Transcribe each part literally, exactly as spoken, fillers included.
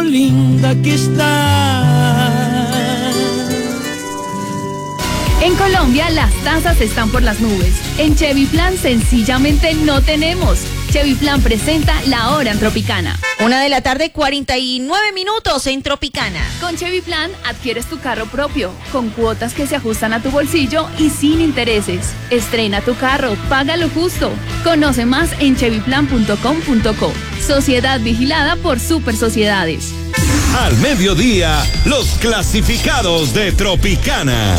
linda que estás. En Colombia las tasas están por las nubes. En Chevy Plan sencillamente no tenemos. Chevy Plan presenta La Hora en Tropicana. Una de la tarde, cuarenta y nueve minutos en Tropicana. Con Chevy Plan adquieres tu carro propio, con cuotas que se ajustan a tu bolsillo y sin intereses. Estrena tu carro, págalo justo. Conoce más en chevy plan punto com punto co. Sociedad vigilada por Super Sociedades. Al mediodía, los clasificados de Tropicana.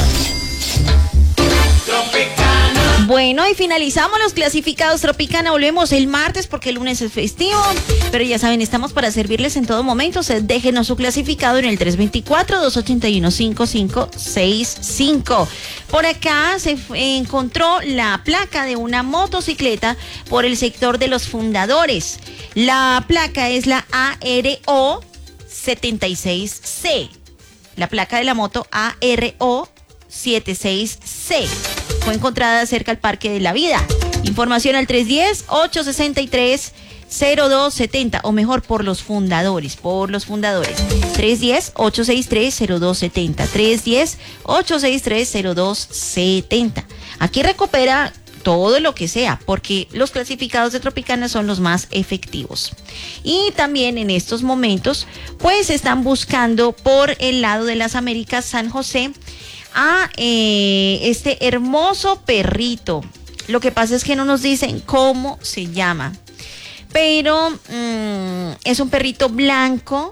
Bueno, y finalizamos los clasificados Tropicana. Volvemos el martes porque el lunes es festivo. Pero ya saben, estamos para servirles en todo momento. Se déjenos su clasificado en el tres dos cuatro, dos ocho uno, cinco cinco seis cinco. Por acá se encontró la placa de una motocicleta por el sector de los Fundadores. La placa es la A R O setenta y seis C. La placa de la moto A R O setenta y seis C. Fue encontrada cerca al Parque de la Vida. Información al tres uno cero, ocho seis tres, cero dos siete cero, o mejor, por los fundadores, por los fundadores. tres uno cero, ocho seis tres, cero dos siete cero, tres uno cero, ocho seis tres, cero dos siete cero. Aquí recupera todo lo que sea, porque los clasificados de Tropicana son los más efectivos. Y también en estos momentos, pues están buscando por el lado de las Américas San José a eh, este hermoso perrito. Lo que pasa es que no nos dicen cómo se llama, pero mmm, es un perrito blanco,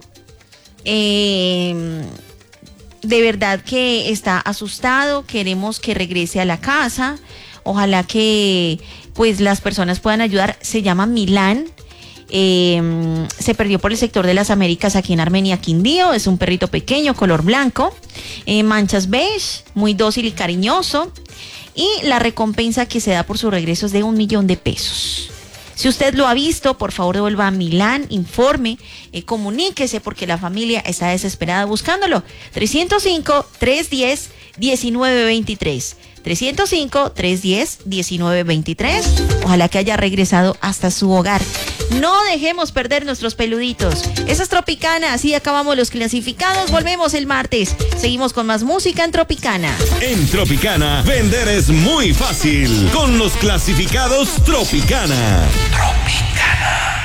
eh, de verdad que está asustado. Queremos que regrese a la casa. Ojalá que pues las personas puedan ayudar. Se llama Milán. Eh, se perdió por el sector de las Américas aquí en Armenia, Quindío. Es un perrito pequeño, color blanco, eh, manchas beige, muy dócil y cariñoso, y la recompensa que se da por su regreso es de un millón de pesos. Si usted lo ha visto, por favor devuelva a Milán, informe, eh, comuníquese, porque la familia está desesperada buscándolo. trescientos cinco, trescientos diez, diecinueve veintitrés. trescientos cinco, trescientos diez, diecinueve veintitrés. Ojalá que haya regresado hasta su hogar. No dejemos perder nuestros peluditos. Esa es Tropicana, así acabamos los clasificados. Volvemos el martes. Seguimos con más música en Tropicana. En Tropicana, vender es muy fácil con los clasificados Tropicana. Tropicana.